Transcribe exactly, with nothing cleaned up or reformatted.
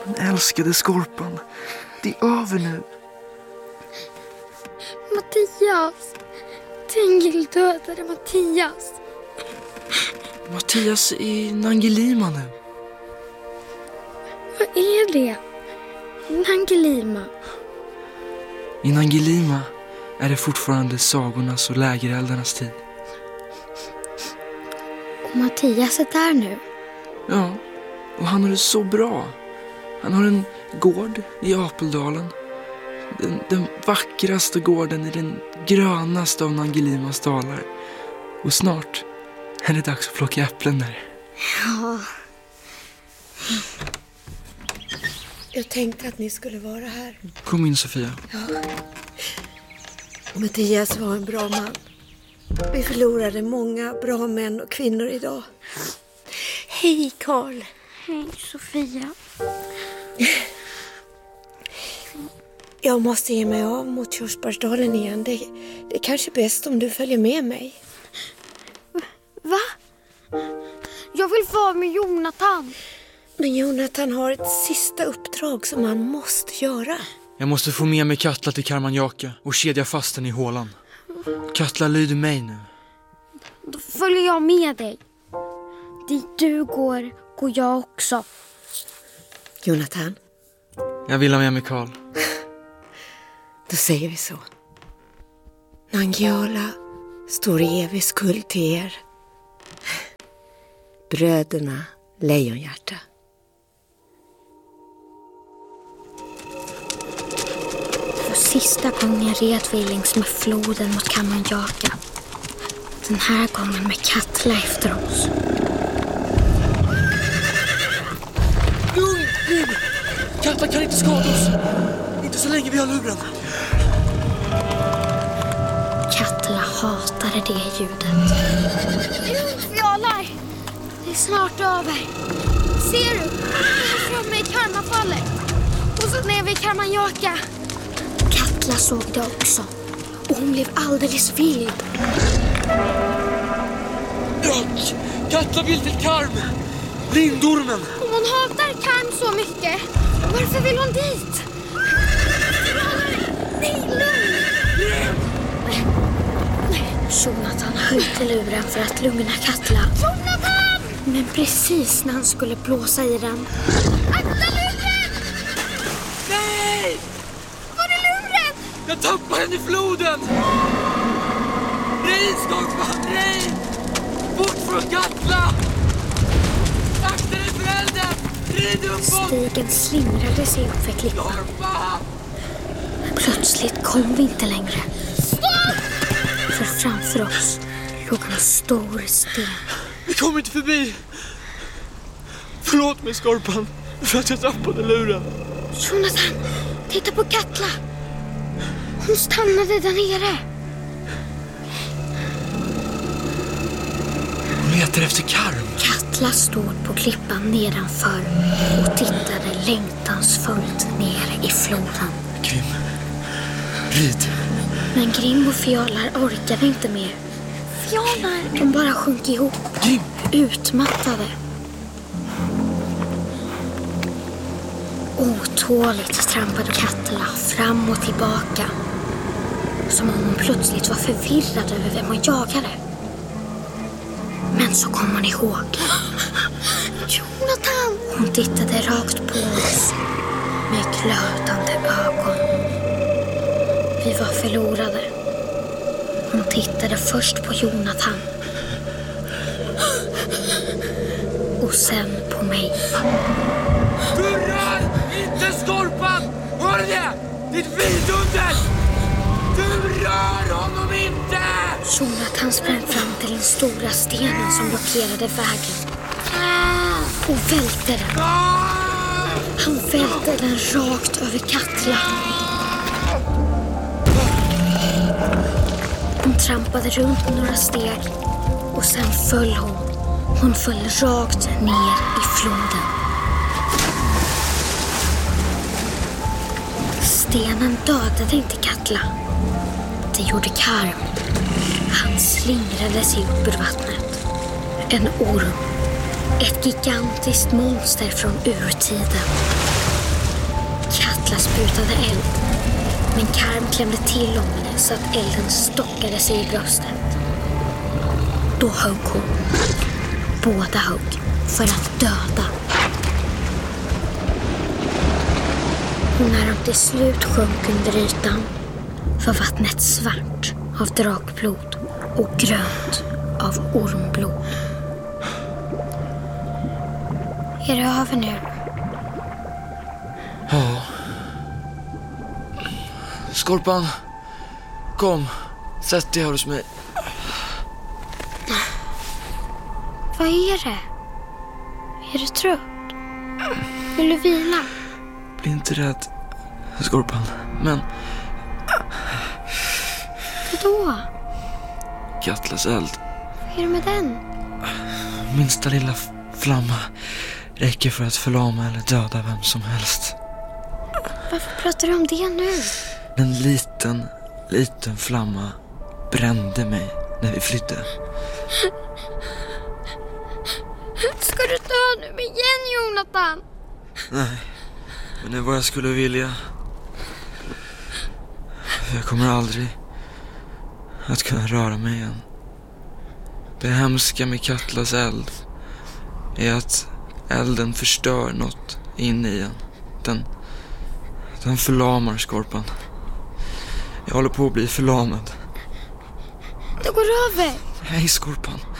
Men älskade Skorpan, det är över nu. Mattias! Tengil dödade Mattias. Mattias är i Nangilima nu. Vad är det? Nangilima? I Nangilima är det fortfarande sagornas och lägereldarnas tid. Och Mattias är där nu? Ja, och han har det så bra. Han har en gård i Apeldalen. Den, den vackraste gården i den grönaste av Nangilimas dalar. Och snart är det dags att plocka äpplen där. Ja. Jag tänkte att ni skulle vara här. Kom in, Sofia. Ja. Mattias var en bra man. Vi förlorade många bra män och kvinnor idag. Hej, Karl. Hej, Sofia. Jag måste ge mig av mot Körsbärsdalen igen. Det, det är kanske bäst om du följer med mig. Va? Jag vill vara med Jonathan. Men Jonathan har ett sista uppdrag som han måste göra. Jag måste få med mig Katla till Karmanjaka och kedja fast den i hålan. Katla, lyder mig nu. Då följer jag med dig. Dit du går, går jag också. Jonathan? Jag vill ha med mig Karl. Då säger vi så. Nangiala står i evig skuld till er. Bröderna Lejonhjärta. För sista gången red vi längs med floden mot Karmanjaka. Den här gången med Katla efter oss. Lugn, lugn! Katla kan inte skada oss. Inte så länge vi har luren. Katla hatade det ljudet. Fjalar! Det är snart över. Ser du? Jag är framme i Karmafallet. Och så ner vid Karmanjaka. Katla såg det också. Och hon blev alldeles vild. Rak! Katla vill till Karm! Lindormen! Om hon hatar Karm så mycket, varför vill hon dit? Nej, lugn! Jonathan höll till luren för att lugna Katla. Jonathan! Men precis när han skulle blåsa i den... Akta luren! Nej! Var är luren? Jag tappar henne i floden! Nej, Skorpan, nej! Bort från Katla! Akta dig för elden! Rid uppåt! Stigen slingrade sig upp för klippan. Skorpan! Plötsligt kom vi inte längre. Stopp! För framför oss låg en stor sten. Vi kommer inte förbi! Förlåt mig, Skorpan, för att jag tappade luren. Jonathan, titta på Katla. Hon stannade där nere. Hon letar efter Karm. Katla stod på klippan nedanför och tittade längtansfullt ner i floden. Grim, rid. Men Grim och Fjalar orkade inte mer. Fjalar? De bara sjönk ihop. Grim! Utmattade. Otåligt trampade Katla fram och tillbaka. Som om hon plötsligt var förvirrad över vem hon jagade. Men så kom hon ihåg. Jonathan! Hon tittade rakt på oss med glödande ögon. Vi var förlorade. Hon tittade först på Jonathan. Och sen på mig. Du rör inte Skorpan! Hör du det? Det är ett vidunder! Du rör honom inte! Jonathan sprang fram till den stora stenen som blockerade vägen. Och välte den. Han välte den rakt över Katla. Hon trampade runt några steg och sen föll hon. Hon föll rakt ner i floden. Stenen dödade inte Katla. Det gjorde Karm. Han slingrade sig upp ur vattnet. En orm. Ett gigantiskt monster från urtiden. Katla sprutade eld. Men Karm klämde till om henne så att elden stockade sig i bröstet. Då högg hon. Båda högg för att döda. Och när de till slut sjönk under ytan var vattnet svart av drakblod och grönt av ormblod. Är det över nu? Ja. Skorpan, kom. Sätt dig här hos mig. Vad är det? Är du trött? Vill du vila? Bli inte rädd, Skorpan. Men Vadå? Katlas eld. Vad är det med den? Minsta lilla f- flamma räcker för att förlama eller döda vem som helst. Varför pratar du om det nu? En liten, liten flamma brände mig när vi flydde. Ska du dö nu igen, Jonathan? Nej, men det är vad jag skulle vilja. Jag kommer aldrig att kunna röra mig igen. Det hemska med Katlas eld är att elden förstör något inne i en. Den, den förlamar Skorpan. Jag håller på att bli förlamad. Det går över. Hej Skorpan.